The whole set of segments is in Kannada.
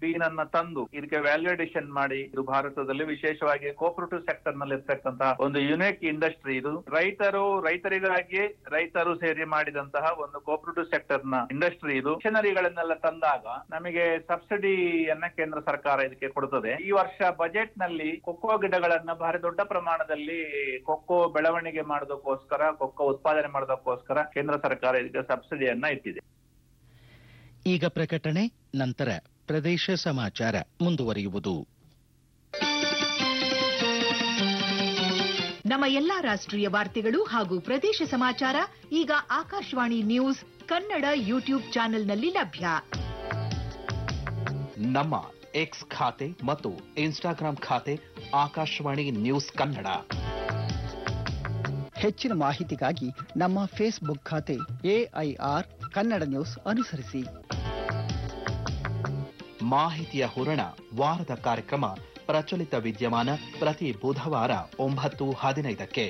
ಬೀನ್ ಅನ್ನ ತಂದು ಇದಕ್ಕೆ ವ್ಯಾಲ್ಯೂ ಅಡಿಷನ್ ಮಾಡಿ ಇದು ಭಾರತದಲ್ಲಿ ವಿಶೇಷವಾಗಿ ಕೋಆಪರೇಟಿವ್ ಸೆಕ್ಟರ್ ನಲ್ಲಿ ಇರ್ತಕ್ಕಂತಹ ಒಂದು ಯುನಿಕ್ ಇಂಡಸ್ಟ್ರಿ. ಇದು ರೈತರಿಗಾಗಿ ರೈತರು ಸೇರಿ ಮಾಡಿದಂತಹ ಒಂದು ಕೋಆಪರೇಟಿವ್ ಸೆಕ್ಟರ್ ನ ಇಂಡಸ್ಟ್ರಿ. ಇದು ಮಿಷನರಿಗಳನ್ನೆಲ್ಲ ತಂದಾಗ ನಮಗೆ ಸಬ್ಸಿಡಿಯನ್ನ ಕೇಂದ್ರ ಸರ್ಕಾರ ಇದಕ್ಕೆ ಕೊಡುತ್ತದೆ. ಈ ವರ್ಷ ಬಜೆಟ್ ನಲ್ಲಿ ಕೊಕ್ಕೋ ಗಿಡಗಳನ್ನ ಭಾರಿ ದೊಡ್ಡ ಪ್ರಮಾಣದಲ್ಲಿ ಕೊಕ್ಕೋ ಬೆಳವಣಿಗೆ ಮಾಡೋದಕ್ಕೋಸ್ಕರ, ಕೊಕ್ಕೋ ಉತ್ಪಾದನೆ ಮಾಡೋದಕ್ಕೋಸ್ಕರ ಕೇಂದ್ರ ಸರ್ಕಾರ ಇದಕ್ಕೆ ಸಬ್ಸಿಡಿಯನ್ನ ಇಟ್ಟಿದೆ. ಈಗ ಪ್ರಕಟಣೆ, ನಂತರ ಪ್ರದೇಶ ಸಮಾಚಾರ ಮುಂದುವರಿಯುವುದು. ನಮ್ಮ ಎಲ್ಲಾ ರಾಷ್ಟ್ರೀಯ ವಾರ್ತೆಗಳು ಹಾಗೂ ಪ್ರದೇಶ ಸಮಾಚಾರ ಈಗ ಆಕಾಶವಾಣಿ ನ್ಯೂಸ್ ಕನ್ನಡ ಯೂಟ್ಯೂಬ್ ಚಾನೆಲ್ನಲ್ಲಿ ಲಭ್ಯ. ನಮ್ಮ ಎಕ್ಸ್ ಖಾತೆ ಮತ್ತು ಇನ್ಸ್ಟಾಗ್ರಾಂ ಖಾತೆ ಆಕಾಶವಾಣಿ ನ್ಯೂಸ್ ಕನ್ನಡ. ಹೆಚ್ಚಿನ ಮಾಹಿತಿಗಾಗಿ ನಮ್ಮ ಫೇಸ್ಬುಕ್ ಖಾತೆ AIR ಕನ್ನಡ ನ್ಯೂಸ್ ಅನುಸರಿಸಿ. ಮಾಹಿತಿಯ ಹೂರಣ ವಾರದ ಕಾರ್ಯಕ್ರಮ ಪ್ರಚಲಿತ ವಿದ್ಯಮಾನ ಪ್ರತಿ ಬುಧವಾರ 9:15ಕ್ಕೆ.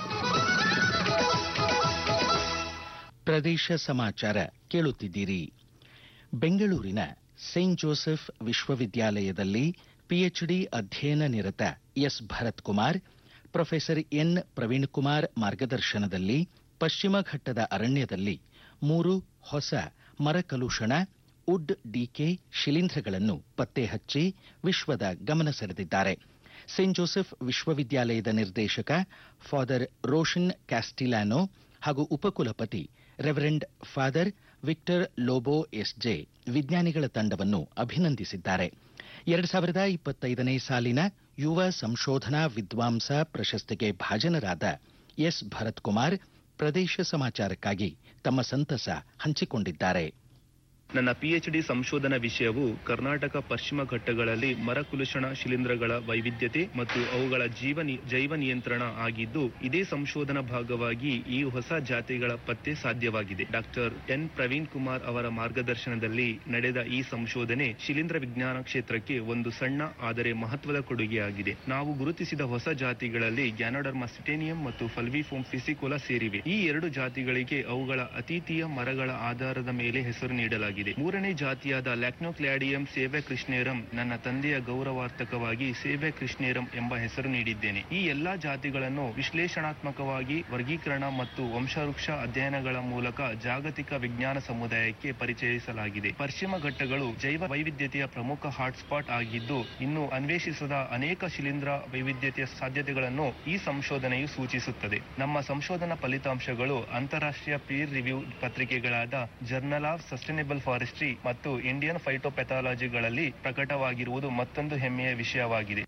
ಪ್ರದೇಶ ಸಮಾಚಾರ ಕೇಳುತ್ತಿದ್ದೀರಿ. ಬೆಂಗಳೂರಿನ ಸೇಂಟ್ ಜೋಸೆಫ್ ವಿಶ್ವವಿದ್ಯಾಲಯದಲ್ಲಿ PhD ಅಧ್ಯಯನ ನಿರತ S Bharat Kumar, professor N Praveen Kumar ಮಾರ್ಗದರ್ಶನದಲ್ಲಿ ಪಶ್ಚಿಮ ಘಟ್ಟದ ಅರಣ್ಯದಲ್ಲಿ 3 ಹೊಸ ಮರಕಲುಷಣ ವುಡ್ ಡಿಕೆ ಶಿಲೀಂಧ್ರಗಳನ್ನು ಪತ್ತೆ ಹಚ್ಚಿ ವಿಶ್ವದ ಗಮನ ಸೆಳೆದಿದ್ದಾರೆ. ಸೇಂಟ್ ಜೋಸೆಫ್ ವಿಶ್ವವಿದ್ಯಾಲಯದ ನಿರ್ದೇಶಕ ಫಾದರ್ ರೋಷನ್ ಕ್ಯಾಸ್ಟಿಲಾನೋ ಹಾಗೂ ಉಪಕುಲಪತಿ reverend father Victor Lobo SJ ವಿಜ್ಞಾನಿಗಳ ತಂಡವನ್ನು ಅಭಿನಂದಿಸಿದ್ದಾರೆ. 2025ನೇ ಸಾಲಿನ ಯುವ ಸಂಶೋಧನಾ ವಿದ್ವಾಂಸ ಪ್ರಶಸ್ತಿಗೆ ಭಾಜನರಾದ ಎಸ್ ಭರತ್ ಕುಮಾರ್ ಪ್ರದೇಶ ಸಮಾಚಾರಕ್ಕಾಗಿ ತಮ್ಮ ಸಂತಸ ಹಂಚಿಕೊಂಡಿದ್ದಾರೆ. ನನ್ನ PhD ಸಂಶೋಧನಾ ವಿಷಯವು ಕರ್ನಾಟಕ ಪಶ್ಚಿಮ ಘಟ್ಟಗಳಲ್ಲಿ ಮರಕುಲುಷಣ ಶಿಲೀಂಧ್ರಗಳ ವೈವಿಧ್ಯತೆ ಮತ್ತು ಅವುಗಳ ಜೈವ ನಿಯಂತ್ರಣ ಆಗಿದ್ದು, ಇದೇ ಸಂಶೋಧನಾ ಭಾಗವಾಗಿ ಈ ಹೊಸ ಜಾತಿಗಳ ಪತ್ತೆ ಸಾಧ್ಯವಾಗಿದೆ. ಡಾಕ್ಟರ್ ಎನ್ ಪ್ರವೀಣ್ ಕುಮಾರ್ ಅವರ ಮಾರ್ಗದರ್ಶನದಲ್ಲಿ ನಡೆದ ಈ ಸಂಶೋಧನೆ ಶಿಲೀಂಧ್ರ ವಿಜ್ಞಾನ ಕ್ಷೇತ್ರಕ್ಕೆ ಒಂದು ಸಣ್ಣ ಆದರೆ ಮಹತ್ವದ ಕೊಡುಗೆಯಾಗಿದೆ. ನಾವು ಗುರುತಿಸಿದ ಹೊಸ ಜಾತಿಗಳಲ್ಲಿ ಗ್ಯಾನೋಡರ್ಮಾ ಸಿಟೇನಿಯಂ ಮತ್ತು ಫಲ್ವಿಫೋಮ್ ಫಿಸಿಕೋಲಾ ಸೇರಿವೆ. ಈ 2 ಜಾತಿಗಳಿಗೆ ಅವುಗಳ ಅತೀತೀಯ ಮರಗಳ ಆಧಾರದ ಮೇಲೆ ಹೆಸರು ನೀಡಲಾಗಿದೆ. 3ನೇ ಜಾತಿಯಾದ ಲ್ಯಾಕ್ನೋಕ್ಲಾಡಿಯಂ ಸೇವೆ ಕೃಷ್ಣೇರಂ ನನ್ನ ತಂದೆಯ ಗೌರವಾರ್ಥಕವಾಗಿ ಸೇವೆ ಕೃಷ್ಣೇರಂ ಎಂಬ ಹೆಸರು ನೀಡಿದ್ದೇನೆ. ಈ ಎಲ್ಲಾ ಜಾತಿಗಳನ್ನು ವಿಶ್ಲೇಷಣಾತ್ಮಕವಾಗಿ ವರ್ಗೀಕರಣ ಮತ್ತು ವಂಶವೃಕ್ಷ ಅಧ್ಯಯನಗಳ ಮೂಲಕ ಜಾಗತಿಕ ವಿಜ್ಞಾನ ಸಮುದಾಯಕ್ಕೆ ಪರಿಚಯಿಸಲಾಗಿದೆ. ಪಶ್ಚಿಮ ಘಟ್ಟಗಳು ಜೈವ ವೈವಿಧ್ಯತೆಯ ಪ್ರಮುಖ ಹಾಟ್ಸ್ಪಾಟ್ ಆಗಿದ್ದು, ಇನ್ನು ಅನ್ವೇಷಿಸದ ಅನೇಕ ಶಿಲೀಂಧ್ರ ವೈವಿಧ್ಯತೆಯ ಸಾಧ್ಯತೆಗಳನ್ನು ಈ ಸಂಶೋಧನೆಯು ಸೂಚಿಸುತ್ತದೆ. ನಮ್ಮ ಸಂಶೋಧನಾ ಫಲಿತಾಂಶಗಳು ಅಂತಾರಾಷ್ಟ್ರೀಯ peer review ಪತ್ರಿಕೆಗಳಾದ journal of sustainable forestry ಮತ್ತು ಇಂಡಿಯನ್ ಫೈಟೋಪೆಥಾಲಜಿಗಳಲ್ಲಿ ಪ್ರಕಟವಾಗಿರುವುದು ಮತ್ತೊಂದು ಹೆಮ್ಮೆಯ ವಿಷಯವಾಗಿದೆ.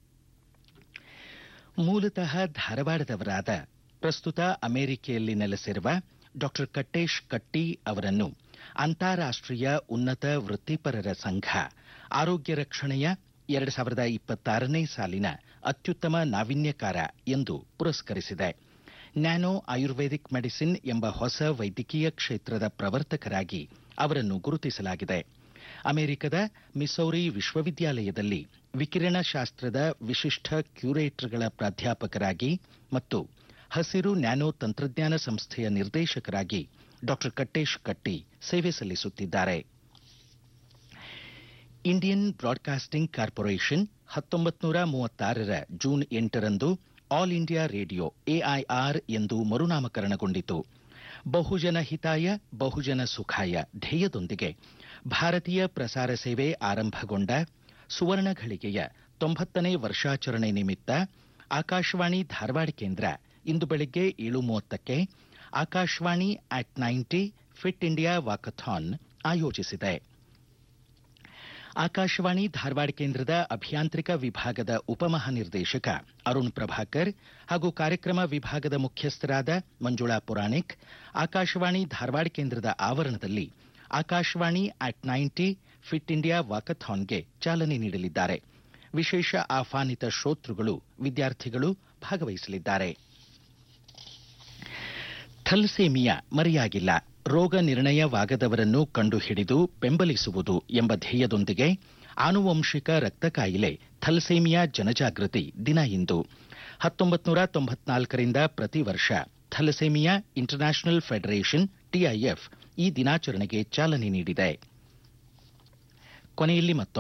ಮೂಲತಃ ಧಾರವಾಡದವರಾದ, ಪ್ರಸ್ತುತ ಅಮೆರಿಕೆಯಲ್ಲಿ ನೆಲೆಸಿರುವ ಡಾಕ್ಟರ್ ಕಟ್ಟೇಶ್ ಕಟ್ಟಿ ಅವರನ್ನು ಅಂತಾರಾಷ್ಟ್ರೀಯ ಉನ್ನತ ವೃತ್ತಿಪರರ ಸಂಘ ಆರೋಗ್ಯ ರಕ್ಷಣೆಯ 2026ನೇ ಸಾಲಿನ ಅತ್ಯುತ್ತಮ ನಾವೀನ್ಯಕಾರ ಎಂದು ಪುರಸ್ಕರಿಸಿದೆ. ನ್ಯಾನೋ ಆಯುರ್ವೇದಿಕ್ ಮೆಡಿಸಿನ್ ಎಂಬ ಹೊಸ ವೈದ್ಯಕೀಯ ಕ್ಷೇತ್ರದ ಪ್ರವರ್ತಕರಾಗಿ ಅವರನ್ನು ಗುರುತಿಸಲಾಗಿದೆ. ಅಮೆರಿಕದ ಮಿಸೌರಿ ವಿಶ್ವವಿದ್ಯಾಲಯದಲ್ಲಿ ವಿಕಿರಣಶಾಸ್ತ್ರದ ವಿಶಿಷ್ಟ ಕ್ಯೂರೇಟರ್ಗಳ ಪ್ರಾಧ್ಯಾಪಕರಾಗಿ ಮತ್ತು ಹಸಿರು ನ್ಯಾನೋ ತಂತ್ರಜ್ಞಾನ ಸಂಸ್ಥೆಯ ನಿರ್ದೇಶಕರಾಗಿ ಡಾಕ್ಟರ್ ಕಟ್ಟೇಶ್ ಕಟ್ಟಿ ಸೇವೆ ಸಲ್ಲಿಸುತ್ತಿದ್ದಾರೆ. Indian broadcasting corporation 1936ರ June 8ರಂದು all India radio AIR ಎಂದು ಮರುನಾಮಕರಣಗೊಂಡಿತು. ಬಹುಜನ ಹಿತಾಯ ಬಹುಜನ ಸುಖಾಯ ಧ್ಯೇಯದೊಂದಿಗೆ ಭಾರತೀಯ ಪ್ರಸಾರ ಸೇವೆ ಆರಂಭಗೊಂಡ ಸುವರ್ಣ ಘಳಿಗೆಯ 90ನೇ ವರ್ಷಾಚರಣೆ ನಿಮಿತ್ತ ಆಕಾಶವಾಣಿ ಧಾರವಾಡ ಕೇಂದ್ರ ಇಂದು ಬೆಳಗ್ಗೆ 7:30ಕ್ಕೆ ಆಕಾಶವಾಣಿ @90 ಫಿಟ್ ಇಂಡಿಯಾ ವಾಕಥಾನ್ ಆಯೋಜಿಸಿದೆ. ಆಕಾಶವಾಣಿ ಧಾರವಾಡ ಕೇಂದ್ರದ ಅಭಿಯಾಂತ್ರಿಕ ವಿಭಾಗದ ಉಪಮಹಾನಿರ್ದೇಶಕ ಅರುಣ್ ಪ್ರಭಾಕರ್ ಹಾಗೂ ಕಾರ್ಯಕ್ರಮ ವಿಭಾಗದ ಮುಖ್ಯಸ್ಥರಾದ ಮಂಜುಳಾ ಪುರಾಣಿಕ್ ಆಕಾಶವಾಣಿ ಧಾರವಾಡ ಕೇಂದ್ರದ ಆವರಣದಲ್ಲಿ ಆಕಾಶವಾಣಿ @90 ಫಿಟ್ ಇಂಡಿಯಾ ವಾಕಥಾನ್ಗೆ ಚಾಲನೆ ನೀಡಲಿದ್ದಾರೆ. ವಿಶೇಷ ಆಹ್ವಾನಿತ ಶ್ರೋತೃಗಳು, ವಿದ್ಯಾರ್ಥಿಗಳು ಭಾಗವಹಿಸಲಿದ್ದಾರೆ. ಥಲಸೇಮಿಯಾ ಮರೆಯಾಗಿಲ್ಲ, ರೋಗ ನಿರ್ಣಯವಾಗದವರನ್ನು ಕಂಡುಹಿಡಿದು ಬೆಂಬಲಿಸುವುದು ಎಂಬ ಧ್ಯೇಯದೊಂದಿಗೆ ಆನುವಂಶಿಕ ರಕ್ತ ಕಾಯಿಲೆ ಥಲಸೇಮಿಯಾ ಜನಜಾಗೃತಿ ದಿನ ಇಂದು. 1994ರಿಂದ ಪ್ರತಿ ವರ್ಷ ಥಲಸೇಮಿಯಾ ಇಂಟರ್ನ್ಯಾಷನಲ್ ಫೆಡರೇಷನ್ TIF ಈ ದಿನಾಚರಣೆಗೆ ಚಾಲನೆ ನೀಡಿದೆ. ಕೊನೆಯಲ್ಲಿ ಮತ್ತೊಮ್ಮೆ